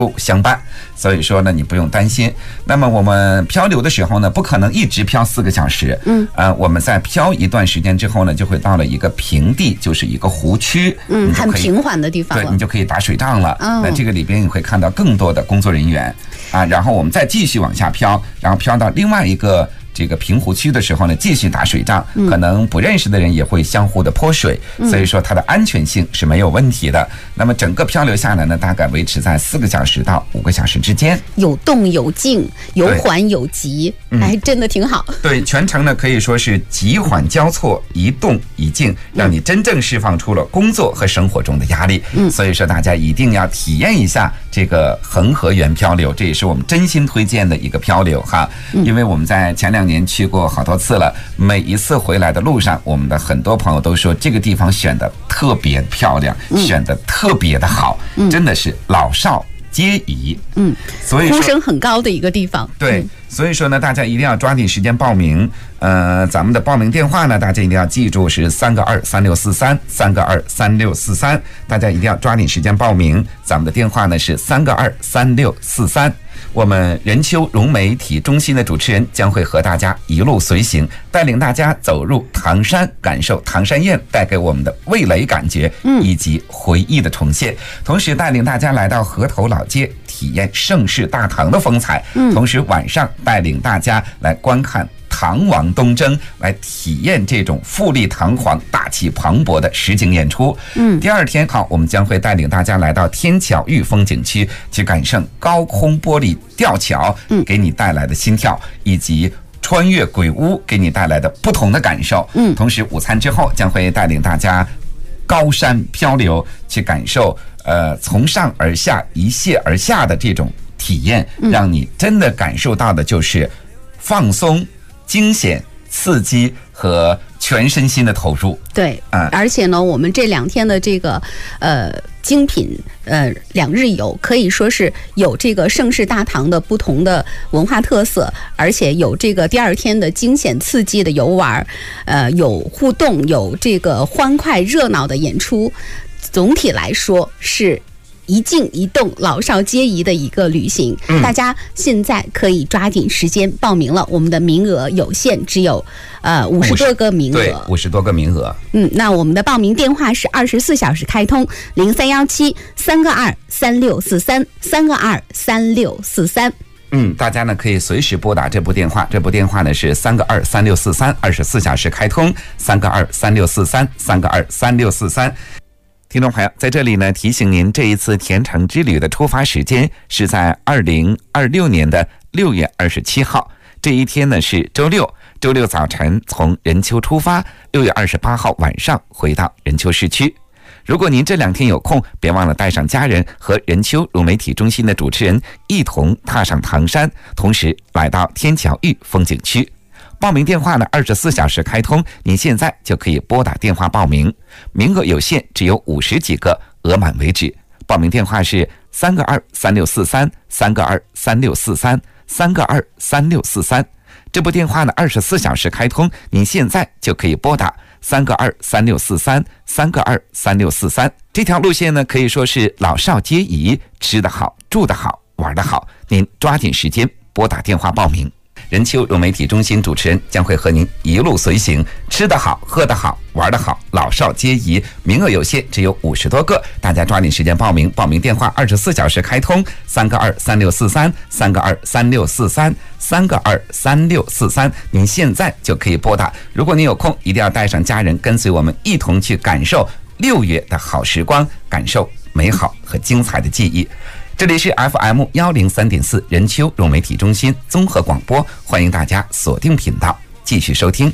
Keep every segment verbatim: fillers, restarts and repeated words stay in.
相伴，所以说呢，你不用担心。那么我们漂流的时候呢，不可能一直漂四个小时，嗯，呃，我们在漂一段时间之后呢，就会到了一个平地，就是一个湖区， 嗯，很平缓的地方了， 对，你就可以打水仗了。 嗯， 那这个里边你会看到更多的工作人员啊，然后我们再继续往下漂，然后漂到另外一个这个平湖区的时候呢，继续打水仗，可能不认识的人也会相互的泼水，所以说它的安全性是没有问题的。那么整个漂流下来呢，大概维持在四个小时到五个小时之间， 有动有静，有缓有急，哎，真的挺好。 对，全程呢可以说是急缓交错，一动一静，让你真正释放出了工作和生活中的压力。嗯，所以说大家一定要体验一下这个恒河源漂流，这也是我们真心推荐的一个漂流哈。因为我们在前两年去过好多次了，每一次回来的路上，我们的很多朋友都说这个地方选的特别漂亮，选的特别的好，真的是老少皆宜。嗯，所以呼声很高的一个地方。 对，所以说呢，大家一定要抓紧时间报名。呃，咱们的报名电话呢，大家一定要记住是三个二三六四三，三个二三六四三，大家一定要抓紧时间报名。咱们的电话呢是三个二三六四三。我们任丘融媒体中心的主持人将会和大家一路随行，带领大家走入唐山，感受唐山宴带给我们的味蕾感觉以及回忆的重现，同时带领大家来到河头老街，体验盛世大唐的风采，同时晚上带领大家来观看唐王东征，来体验这种富丽堂皇、大气磅礴的实景演出。嗯，第二天好，我们将会带领大家来到天桥峪风景区，去感受高空玻璃吊桥给你带来的心跳，以及穿越鬼屋给你带来的不同的感受。嗯，同时午餐之后将会带领大家高山漂流，去感受呃从上而下、一泻而下的这种体验，让你真的感受到的就是放松、惊险、刺激和全身心的投入。 对，嗯，而且呢，我们这两天的这个呃精品呃两日游，可以说是有这个盛世大唐的不同的文化特色，而且有这个第二天的惊险刺激的游玩，呃，有互动，有这个欢快热闹的演出。总体来说是一静一动，老少皆宜的一个旅行，嗯，大家现在可以抓紧时间报名了。我们的名额有限，只有呃五十多个名额， 对，五十多个名额。 嗯，那我们的报名电话是二十四小时开通，零三幺七三个二三六四三三个二三六四三。 嗯，大家呢可以随时拨打这部电话，这部电话呢是三个二三六四三，二十四小时开通，三个二三六四三，三个二三六四三。听众朋友，在这里呢提醒您，这一次甜橙之旅的出发时间是在二零二六年的六月二十七号，这一天呢是周六，周六早晨从任丘出发，六月二十八号晚上回到任丘市区。如果您这两天有空，别忘了带上家人和任丘融媒体中心的主持人一同踏上唐山，同时来到天桥峪风景区。报名电话呢二十四小时开通，您现在就可以拨打电话报名，名额有限，只有五十几个，额满为止。报名电话是三个二三六四三，三个二三六四三，三个二三六四三。这部电话呢二十四小时开通，您现在就可以拨打三个二三六四三，三个二三六四三。这条路线呢可以说是老少皆宜，吃得好，住得好，玩得好，您抓紧时间拨打电话报名。任丘融媒体中心主持人将会和您一路随行，吃得好，喝得好，玩得好，老少皆宜。名额有限，只有五十多个，大家抓紧时间报名。报名电话二十四小时开通，三个二三六四三，三个二三六四三，三个二三六四三。您现在就可以拨打。如果您有空，一定要带上家人，跟随我们一同去感受六月的好时光，感受美好和精彩的记忆。这里是 F M 一零三点四 任丘融媒体中心综合广播，欢迎大家锁定频道继续收听。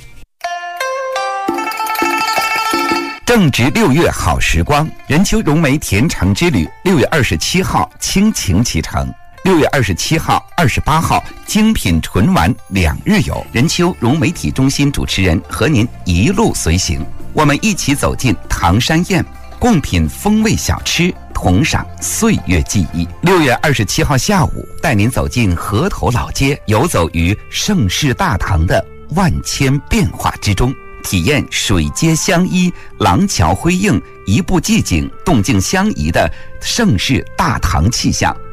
正值六月好时光，任丘融媒甜橙之旅六月二十七号倾情启程，六月二十七号、二十八号精品纯玩两日游，任丘融媒体中心主持人和您一路随行，我们一起走进唐山宴，共品风味小吃，同赏岁月记忆。六月二十七号下午，带您走进河头老街，游走于盛世大唐的万千变化之中，体验水街相依、廊桥辉映、一步即景、动静相宜的盛世大唐气象。